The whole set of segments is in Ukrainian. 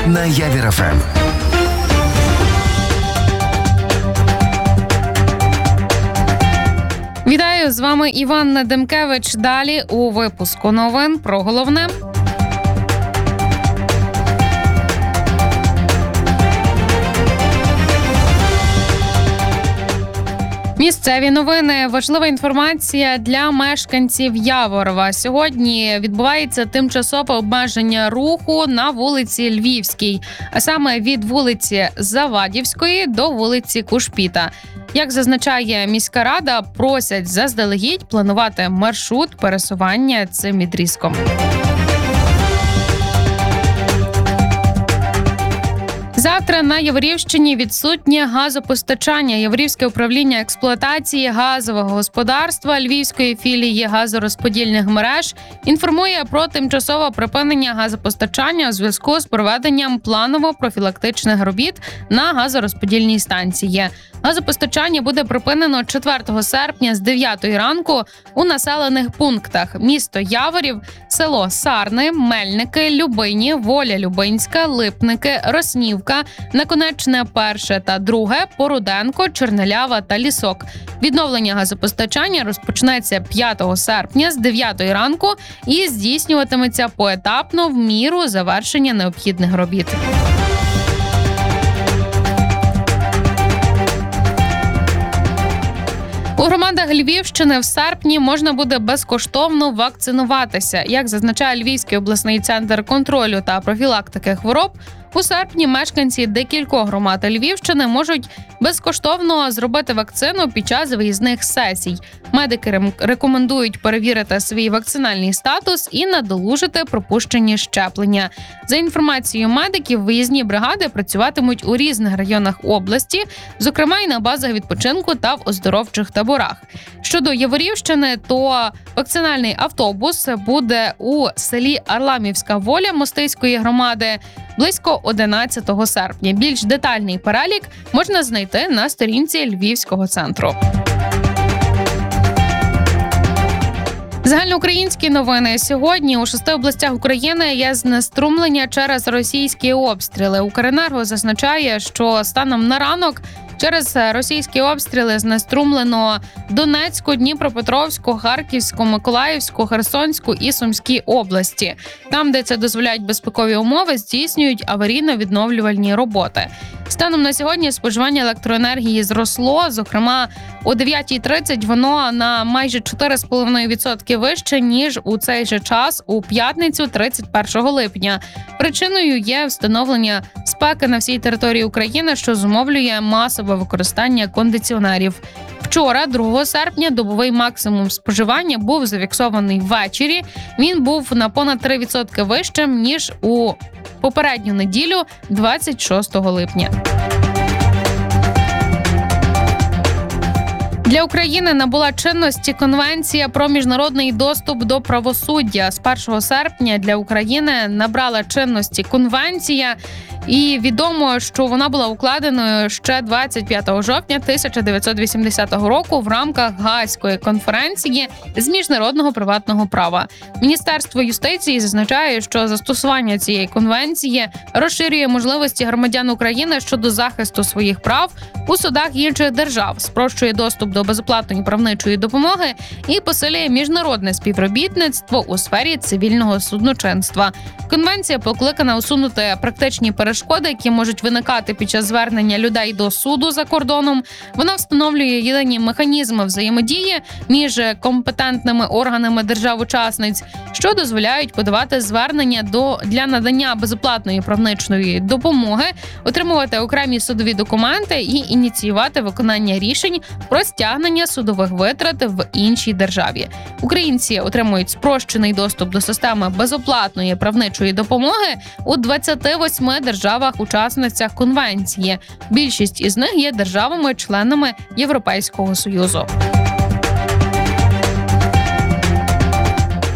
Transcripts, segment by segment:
на Явір ФМ. Вітаю, з вами Іванна Демкевич. Далі у випуску новин про головне. Місцеві новини. Важлива інформація для мешканців Яворова. Сьогодні відбувається тимчасове обмеження руху на вулиці Львівській, а саме від вулиці Завадівської до вулиці Кушпіта. Як зазначає міська рада, просять заздалегідь планувати маршрут пересування цим відрізком. Завтра на Яворівщині відсутнє газопостачання. Яворівське управління експлуатації газового господарства Львівської філії газорозподільних мереж інформує про тимчасове припинення газопостачання у зв'язку з проведенням планово-профілактичних робіт на газорозподільній станції. Газопостачання буде припинено 4 серпня з 9 ранку у населених пунктах: місто Яворів, село Сарни, Мельники, Любині, Воля Любинська, Липники, Роснівка, Наконечне перше та друге, Поруденко, Чернелява та Лісок. Відновлення газопостачання розпочнеться 5 серпня з 9 ранку і здійснюватиметься поетапно в міру завершення необхідних робіт. У громадах Львівщини в серпні можна буде безкоштовно вакцинуватися. Як зазначає Львівський обласний центр контролю та профілактики хвороб, у серпні мешканці декількох громад Львівщини можуть безкоштовно зробити вакцину під час виїзних сесій. Медики рекомендують перевірити свій вакцинальний статус і надолужити пропущені щеплення. За інформацією медиків, виїзні бригади працюватимуть у різних районах області, зокрема й на базах відпочинку та в оздоровчих таборах. Щодо Яворівщини, то вакцинальний автобус буде у селі Арламівська Воля Мостиської громади близько 11 серпня. Більш детальний перелік можна знайти на сторінці Львівського центру. Загальноукраїнські новини. Сьогодні у 6 областях України є знеструмлення через російські обстріли. Укренерго зазначає, що станом на ранок через російські обстріли знеструмлено Донецьку, Дніпропетровську, Харківську, Миколаївську, Херсонську і Сумській області. Там, де це дозволяють безпекові умови, здійснюють аварійно-відновлювальні роботи. Станом на сьогодні споживання електроенергії зросло, зокрема, о 9:30 воно на майже 4,5% вище, ніж у цей же час у п'ятницю 31 липня. Причиною є встановлення спеки на всій території України, що зумовлює масове використання кондиціонерів. Вчора, 2 серпня, добовий максимум споживання був зафіксований ввечері. Він був на понад 3% вищим, ніж у попередню неділю, 26 липня. Для України набула чинності Конвенція про міжнародний доступ до правосуддя. З 1 серпня для України набрала чинності Конвенція, і відомо, що вона була укладеною ще 25 жовтня 1980 року в рамках Гаазької конференції з міжнародного приватного права. Міністерство юстиції зазначає, що застосування цієї конвенції розширює можливості громадян України щодо захисту своїх прав у судах інших держав, спрощує доступ до безоплатної правничої допомоги і посилює міжнародне співробітництво у сфері цивільного судочинства. Конвенція покликана усунути практичні перешкоди, які можуть виникати під час звернення людей до суду за кордоном. Вона встановлює єдині механізми взаємодії між компетентними органами держав-учасниць, що дозволяють подавати звернення для надання безоплатної правничої допомоги, отримувати окремі судові документи і ініціювати виконання рішень про стягнення судових витрат в іншій державі. Українці отримують спрощений доступ до системи безоплатної правничої допомоги у 28 державах-учасницях конвенції. Більшість із них є державами-членами Європейського Союзу.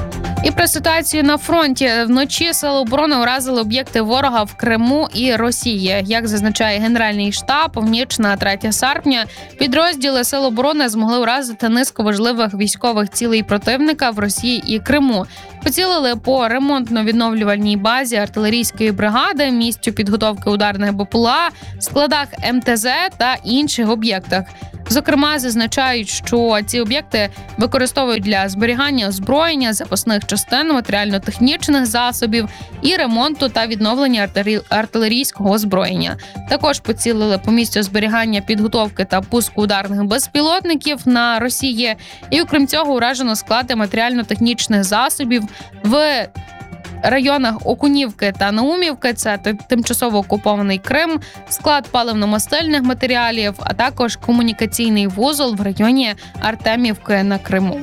І про ситуацію на фронті. Вночі Сили оборони уразили об'єкти ворога в Криму і Росії. Як зазначає Генеральний штаб, в ніч на 3 серпня підрозділи Сил оборони змогли уразити низку важливих військових цілей противника в Росії і Криму. Поцілили по ремонтно-відновлювальній базі артилерійської бригади, місцю підготовки ударних БПЛА, складах МТЗ та інших об'єктах. Зокрема, зазначають, що ці об'єкти використовують для зберігання озброєння, запасних частин, матеріально-технічних засобів і ремонту та відновлення артилерійського озброєння. Також поцілили по місцю зберігання, підготовки та пуску ударних безпілотників на Росії. І окрім цього уражено склади матеріально-технічних засобів в районах Окунівки та Наумівки, це тимчасово окупований Крим, склад паливно-мастильних матеріалів, а також комунікаційний вузол в районі Артемівки на Криму.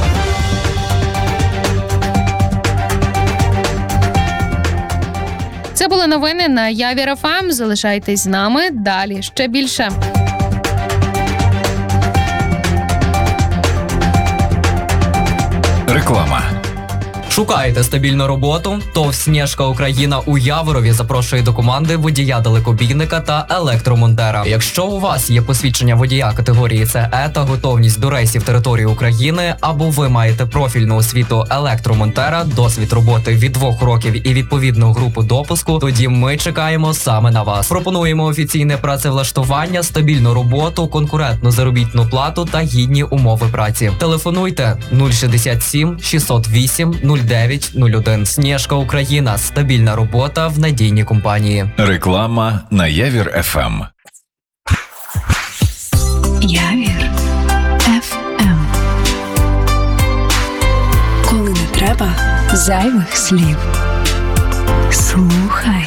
Це були новини на Явір ФМ. Залишайтесь з нами, далі ще більше. Реклама. Шукаєте стабільну роботу? ТОВ «Снежка Україна» у Яворові запрошує до команди водія-далекобійника та електромонтера. Якщо у вас є посвідчення водія категорії СЕ та готовність до рейсів території України, або ви маєте профільну освіту електромонтера, досвід роботи від 2 років і відповідну групу допуску, тоді ми чекаємо саме на вас. Пропонуємо офіційне працевлаштування, стабільну роботу, конкурентну заробітну плату та гідні умови праці. Телефонуйте 067 608 0901. «Снежка Україна» – стабільна робота в надійній компанії. Реклама на Явір ФМ. Явір ФМ. Коли не треба зайвих слів. Слухай.